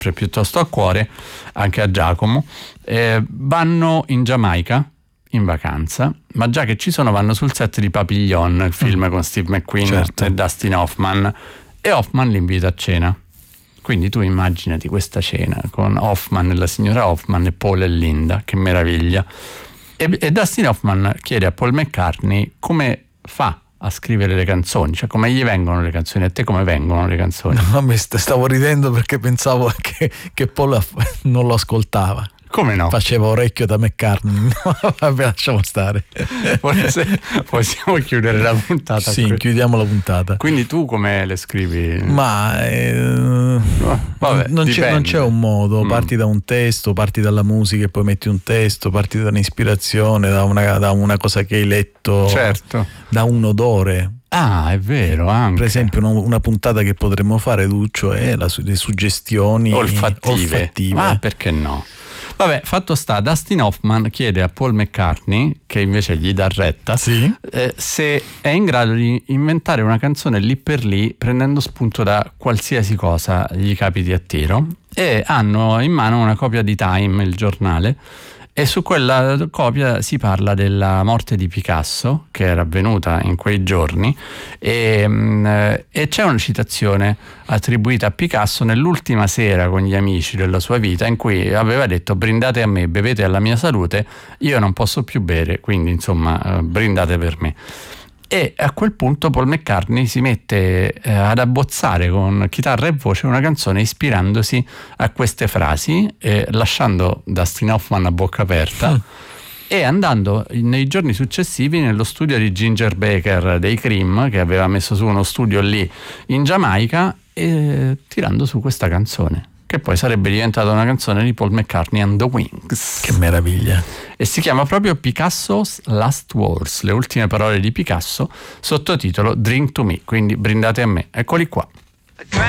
piuttosto a cuore, anche a Giacomo. Vanno in Giamaica in vacanza, ma già che ci sono vanno sul set di Papillon, il film con Steve McQueen, certo, e Dustin Hoffman, e Hoffman li invita a cena. Quindi tu immaginati questa cena con Hoffman e la signora Hoffman e Paul e Linda, che meraviglia. E Dustin Hoffman chiede a Paul McCartney come fa a scrivere le canzoni, cioè come gli vengono le canzoni. A te come vengono le canzoni? No, stavo ridendo perché pensavo che Paul non lo ascoltava. Come no? Faceva orecchio da McCartney. No, vabbè, lasciamo stare. Possiamo chiudere la puntata? Sì, chiudiamo la puntata. Quindi tu come le scrivi? Ma vabbè, non c'è un modo. Parti da un testo, parti dalla musica e poi metti un testo, parti da un'ispirazione, da una cosa che hai letto, certo, da un odore. Ah, è vero, anche. Per esempio una puntata che potremmo fare, Duccio, è le suggestioni olfattive. Ah, perché no? Vabbè, fatto sta, Dustin Hoffman chiede a Paul McCartney, che invece gli dà retta, sì, se è in grado di inventare una canzone lì per lì, prendendo spunto da qualsiasi cosa gli capiti a tiro, e hanno in mano una copia di Time, il giornale, e su quella copia si parla della morte di Picasso, che era avvenuta in quei giorni, e c'è una citazione attribuita a Picasso nell'ultima sera con gli amici della sua vita, in cui aveva detto: brindate a me, bevete alla mia salute, io non posso più bere, quindi insomma brindate per me. E a quel punto Paul McCartney si mette ad abbozzare con chitarra e voce una canzone ispirandosi a queste frasi, lasciando Dustin Hoffman a bocca aperta e andando nei giorni successivi nello studio di Ginger Baker dei Cream, che aveva messo su uno studio lì in Giamaica, e tirando su questa canzone, che poi sarebbe diventata una canzone di Paul McCartney and the Wings. Che meraviglia! E si chiama proprio Picasso's Last Words, le ultime parole di Picasso, sottotitolo Drink to Me, quindi brindate a me. Eccoli qua.